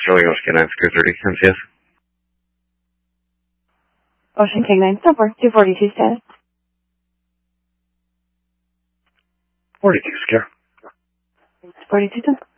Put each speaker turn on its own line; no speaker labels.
Charlie Oscar 9 Square 30, MCS.
Ocean King 9, stop work, 242 status.
42 Scare.
42 done.